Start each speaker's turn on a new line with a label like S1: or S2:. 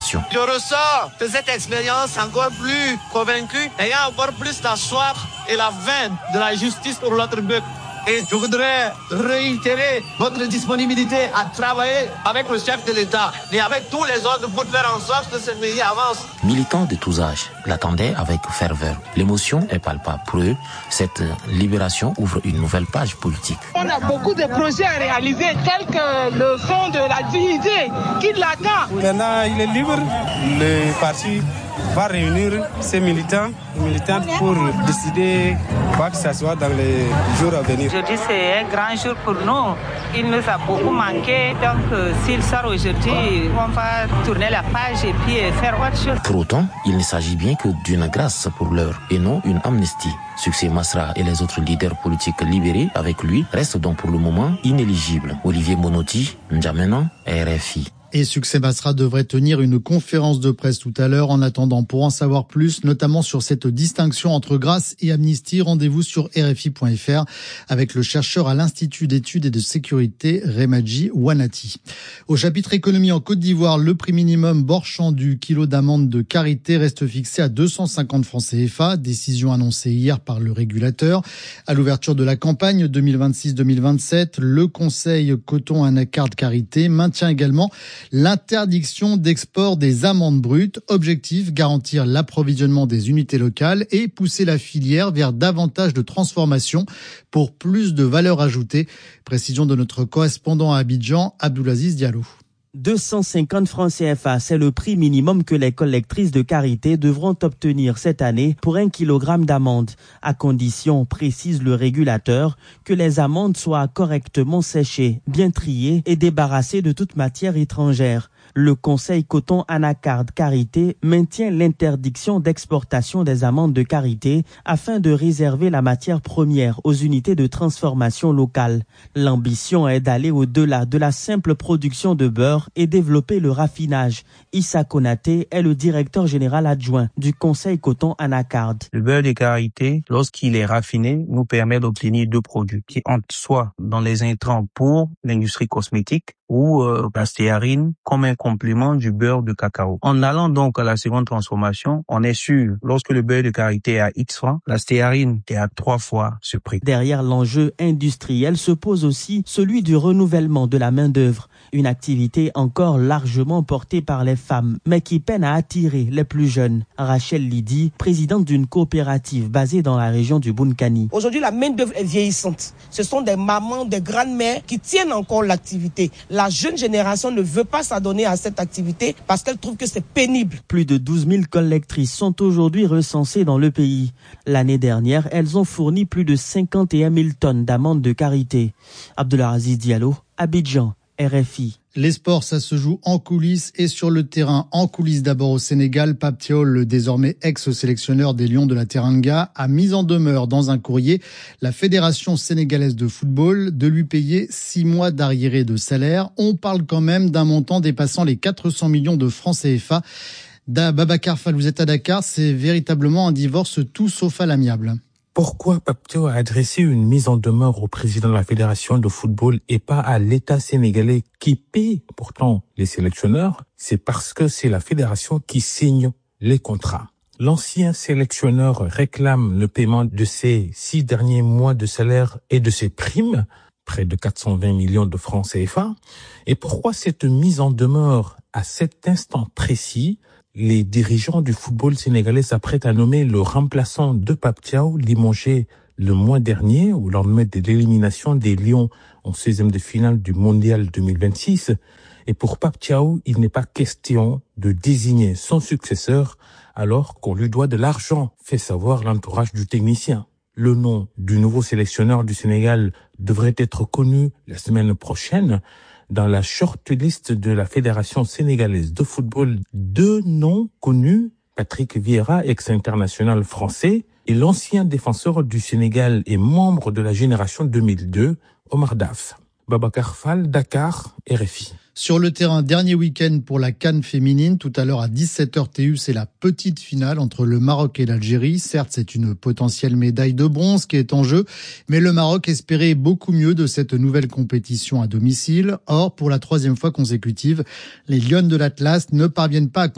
S1: gestion.
S2: Je ressors de cette expérience encore plus convaincu, ayant encore plus la soif et la faim de la justice pour l'autre peuple. Et je voudrais réitérer votre disponibilité à travailler avec le chef de l'État et avec tous les autres pour faire en sorte que ce pays avance.
S1: Militants de tous âges l'attendaient avec ferveur. L'émotion est palpable. Pour eux, cette libération ouvre une nouvelle page politique.
S3: On a beaucoup de projets à réaliser, tels que le fonds de la dignité qui l'attend.
S4: Maintenant, il est libre. Le parti va réunir ses militants et militantes pour décider quoi que ce soit dans les jours à venir.
S5: Aujourd'hui, c'est un grand jour pour nous. Il nous a beaucoup manqué. Donc, s'il sort aujourd'hui, on va tourner la page et puis faire autre chose.
S1: Pour autant, il ne s'agit bien que d'une grâce pour l'heure et non une amnistie. Succès Masra et les autres leaders politiques libérés avec lui restent donc pour le moment inéligibles. Olivier Monoti, N'Djamena, RFI.
S6: Et Succès Masra devrait tenir une conférence de presse tout à l'heure. En attendant, pour en savoir plus, notamment sur cette distinction entre grâce et amnistie, rendez-vous sur RFI.fr avec le chercheur à l'Institut d'études et de sécurité Remadji Wanati. Au chapitre économie en Côte d'Ivoire, le prix minimum borchant du kilo d'amande de karité reste fixé à 250 francs CFA. Décision annoncée hier par le régulateur. À l'ouverture de la campagne 2026-2027, le Conseil coton anacarde karité maintient également l'interdiction d'export des amandes brutes. Objectif, garantir l'approvisionnement des unités locales et pousser la filière vers davantage de transformation pour plus de valeur ajoutée. Précision de notre correspondant à Abidjan, Abdoulaziz Diallo.
S7: 250 francs CFA, c'est le prix minimum que les collectrices de karité devront obtenir cette année pour 1 kilogramme d'amandes, à condition, précise le régulateur, que les amandes soient correctement séchées, bien triées et débarrassées de toute matière étrangère. Le Conseil coton anacarde karité maintient l'interdiction d'exportation des amandes de karité afin de réserver la matière première aux unités de transformation locales. L'ambition est d'aller au-delà de la simple production de beurre et développer le raffinage. Issa Konaté est le directeur général adjoint du Conseil coton anacarde.
S8: Le beurre de karité, lorsqu'il est raffiné, nous permet d'obtenir deux produits qui entrent soit dans les intrants pour l'industrie cosmétique ou la stéarine comme un complément du beurre de cacao. En allant donc à la seconde transformation, on est sûr, lorsque le beurre de karité est à X francs, la stéarine est à 3 fois ce prix.
S7: Derrière l'enjeu industriel se pose aussi celui du renouvellement de la main-d'œuvre, une activité encore largement portée par les femmes, mais qui peine à attirer les plus jeunes. Rachel Lidi, présidente d'une coopérative basée dans la région du Bunkani.
S3: Aujourd'hui, la main-d'œuvre est vieillissante. Ce sont des mamans, des grandes-mères qui tiennent encore l'activité. La jeune génération ne veut pas s'adonner à cette activité parce qu'elle trouve que c'est pénible.
S7: Plus de 12 000 collectrices sont aujourd'hui recensées dans le pays. L'année dernière, elles ont fourni plus de 51 000 tonnes d'amandes de karité. Abdoulaziz Diallo, Abidjan, RFI.
S6: Les sports, ça se joue en coulisses et sur le terrain. En coulisses d'abord au Sénégal, Pape Thiaw, le désormais ex-sélectionneur des Lions de la Teranga, a mis en demeure dans un courrier la Fédération sénégalaise de football de lui payer 6 mois d'arriérés de salaire. On parle quand même d'un montant dépassant les 400 millions de francs CFA. Babacar Fall, vous êtes à Dakar, c'est véritablement un divorce tout sauf à l'amiable.
S9: Pourquoi Pape Thiaw a adressé une mise en demeure au président de la Fédération de football et pas à l'État sénégalais qui paie pourtant les sélectionneurs? C'est parce que c'est la fédération qui signe les contrats. L'ancien sélectionneur réclame le paiement de ses 6 derniers mois de salaire et de ses primes, près de 420 millions de francs CFA. Et pourquoi cette mise en demeure à cet instant précis? Les dirigeants du football sénégalais s'apprêtent à nommer le remplaçant de Pape Thiaw, limogé le mois dernier, au lendemain de l'élimination des Lions en 16e de finale du Mondial 2026. Et pour Pape Thiaw, il n'est pas question de désigner son successeur alors qu'on lui doit de l'argent, fait savoir l'entourage du technicien. Le nom du nouveau sélectionneur du Sénégal devrait être connu la semaine prochaine. Dans la shortlist de la Fédération sénégalaise de football, 2 noms connus, Patrick Vieira, ex-international français, et l'ancien défenseur du Sénégal et membre de la génération 2002, Omar Daf. Babacar Fall, Dakar, RFI.
S6: Sur le terrain, dernier week-end pour la CAN féminine. Tout à l'heure à 17h TU, c'est la petite finale entre le Maroc et l'Algérie. Certes, c'est une potentielle médaille de bronze qui est en jeu, mais le Maroc espérait beaucoup mieux de cette nouvelle compétition à domicile. Or, pour la 3e fois consécutive, les Lionnes de l'Atlas ne parviennent pas à